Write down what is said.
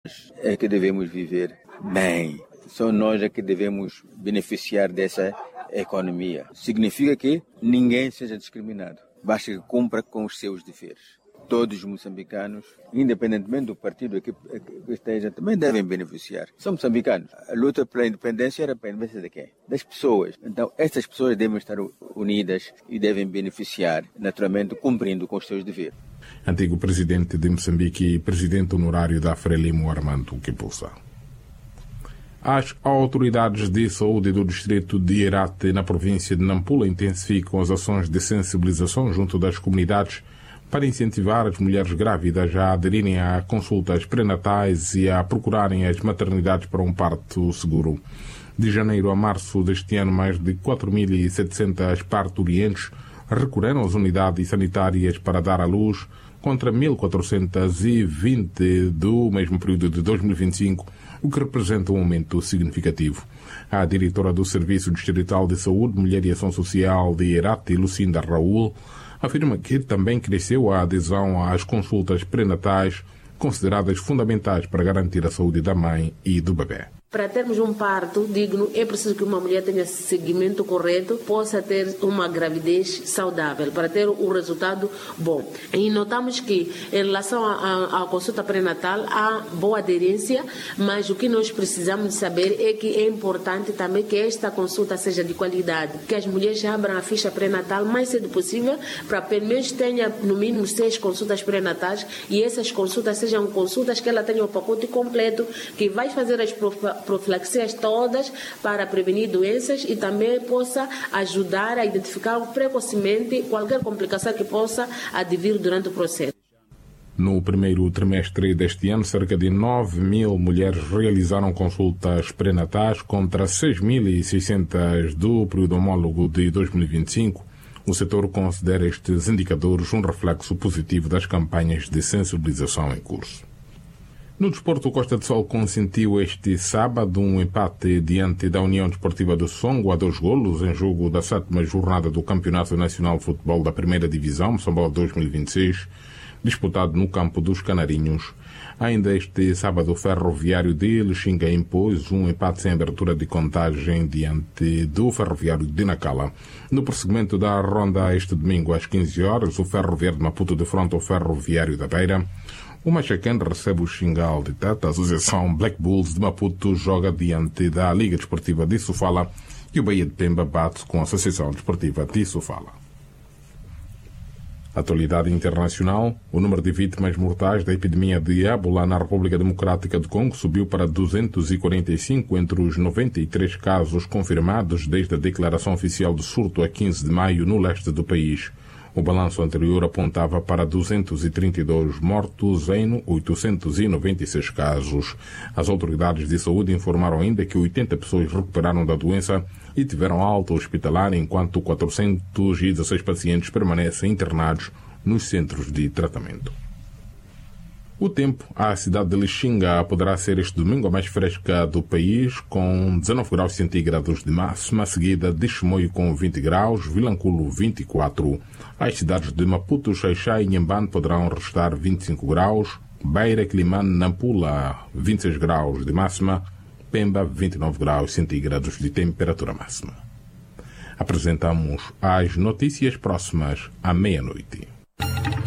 É que devemos viver bem. Só nós é que devemos beneficiar dessa economia. Significa que ninguém seja discriminado. Basta que cumpra com os seus deveres. Todos os moçambicanos, independentemente do partido que esteja, também devem beneficiar. São moçambicanos. A luta pela independência era para a independência de quem? Das pessoas. Então, essas pessoas devem estar unidas e devem beneficiar, naturalmente, cumprindo com os seus deveres. Antigo presidente de Moçambique e presidente honorário da Frelimo, Armando Kipusa. As autoridades de saúde do distrito de Herate, na província de Nampula, intensificam as ações de sensibilização junto das comunidades para incentivar as mulheres grávidas a aderirem a consultas pré-natais e a procurarem as maternidades para um parto seguro. De janeiro a março deste ano, mais de 4.700 parturientes recorreram às unidades sanitárias para dar à luz, contra 1.420 do mesmo período de 2025, o que representa um aumento significativo. A diretora do Serviço Distrital de Saúde, Mulher e Ação Social de Herate, Lucinda Raul, afirma que também cresceu a adesão às consultas pré-natais, consideradas fundamentais para garantir a saúde da mãe e do bebê. Para termos um parto digno, é preciso que uma mulher tenha seguimento correto, possa ter uma gravidez saudável, para ter um resultado bom. E notamos que, em relação à consulta pré-natal, há boa aderência, mas o que nós precisamos saber é que é importante também que esta consulta seja de qualidade, que as mulheres abram a ficha pré-natal o mais cedo possível, para pelo menos tenha no mínimo 6 consultas pré-natais, e essas consultas sejam consultas que ela tenha o pacote completo, que vai fazer as profilaxias todas para prevenir doenças e também possa ajudar a identificar precocemente qualquer complicação que possa advir durante o processo. No primeiro trimestre deste ano, cerca de 9.000 mulheres realizaram consultas pré-natais contra 6.600 do período homólogo de 2025. O setor considera estes indicadores um reflexo positivo das campanhas de sensibilização em curso. No desporto, o Costa do Sol consentiu este sábado um empate diante da União Desportiva do Songo a 2 golos em jogo da 7ª jornada do Campeonato Nacional de Futebol da Primeira Divisão, Moçambique 2026, disputado no campo dos Canarinhos. Ainda este sábado, o Ferroviário de Lixinga impôs um empate sem abertura de contagem diante do Ferroviário de Nacala. No prosseguimento da ronda este domingo às 15 horas, o Ferroviário de Maputo defronta o Ferroviário da Beira. O Machacane recebe o Xingal de Teta. A Associação Black Bulls de Maputo joga diante da Liga Desportiva de Sofala e o Bahia de Pemba bate com a Associação Desportiva de Sofala. Atualidade internacional: o número de vítimas mortais da epidemia de ébola na República Democrática do Congo subiu para 245 entre os 93 casos confirmados desde a declaração oficial de surto a 15 de maio no leste do país. O balanço anterior apontava para 232 mortos em 896 casos. As autoridades de saúde informaram ainda que 80 pessoas recuperaram da doença e tiveram alta hospitalar, enquanto 416 pacientes permanecem internados nos centros de tratamento. O tempo: a cidade de Lixinga poderá ser este domingo a mais fresca do país, com 19 graus centígrados de máxima, seguida de Chimoio com 20 graus, Vilanculo 24. As cidades de Maputo, Xaixai e Inhambane poderão registrar 25 graus, Beira, Climane, Nampula 26 graus de máxima, Pemba 29 graus centígrados de temperatura máxima. Apresentamos as notícias próximas à meia-noite.